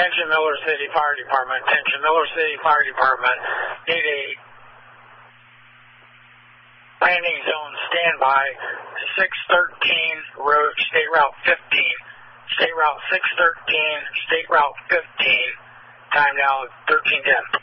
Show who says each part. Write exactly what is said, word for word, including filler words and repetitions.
Speaker 1: Attention Miller City Fire Department. Attention Miller City Fire Department. Need a landing zone standby. six thirteen road, State Route fifteen. State Route six thirteen, State Route fifteen. Time now thirteen ten.